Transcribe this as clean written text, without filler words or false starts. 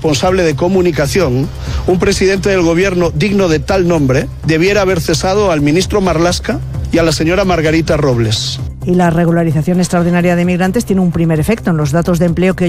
responsable de comunicación, un presidente del gobierno digno de tal nombre debiera haber cesado al ministro Marlaska y a la señora Margarita Robles. Y la regularización extraordinaria de migrantes tiene un primer efecto en los datos de empleo que